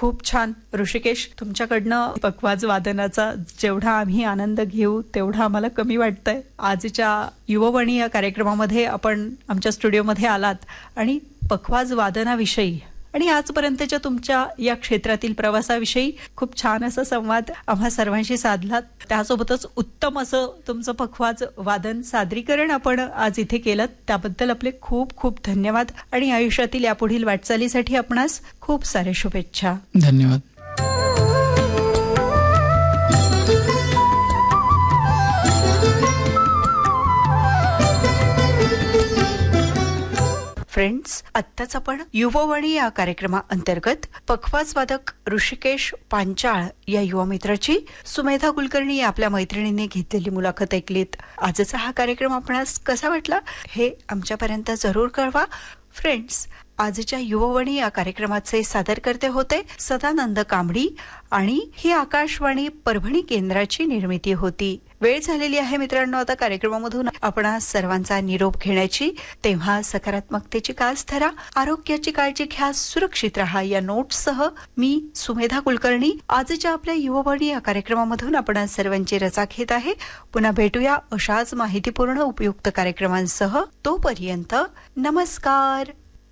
खूप छान. ऋषिकेश, तुमच्याकडनं पखवाज वादनाचा जेवढा आम्ही आनंद घेऊ तेवढा आम्हाला कमी वाटतंय. आजच्या युववाणी या कार्यक्रमामध्ये आपण आमच्या स्टुडिओमध्ये आलात आणि पखवाज वादनाविषयी आणि आजपर्यंतच्या तुमच्या या क्षेत्रातील प्रवासाविषयी खूप छान असा संवाद आम्हा सर्वांशी साधलात. त्यासोबतच उत्तम असं तुमचं पखवाज वादन सादरीकरण आपण आज इथे केलं. त्याबद्दल आपले खूप खूप धन्यवाद आणि आयुष्यातील यापुढील वाटचालीसाठी आपणास खूप सारे शुभेच्छा. धन्यवाद. फ्रेंड्स, आत्ताच आपण युववाणी या कार्यक्रमाअंतर्गत पखवाज वादक ऋषिकेश पांचाळ या युवा मित्राची सुमेधा कुलकर्णी या आपल्या मैत्रिणीने घेतलेली मुलाखत ऐकलीत. आजचा हा कार्यक्रम आपणास कसा वाटला हे आमच्यापर्यंत जरूर कळवा. फ्रेंड्स, आजच्या युववाणी या कार्यक्रमाचे सादरकर्ते होते सदानंद कांबडी आणि ही आकाशवाणी परभणी केंद्राची निर्मिती होती. वेळ झालेली आहे मित्रांनो आता कार्यक्रमामधून आपण सर्वांचा निरोप घेण्याची. तेव्हा सकारात्मकतेची कास धरा, आरोग्याची काळजी घ्या, सुरक्षित राहा या नोट्ससह मी सुमेधा कुलकर्णी आजच्या आपल्या युववाणी या कार्यक्रमामधून आपण सर्वांची रजा घेत आहे. पुन्हा भेटूया अशाच माहितीपूर्ण उपयुक्त कार्यक्रमांसह. तोपर्यंत नमस्कार.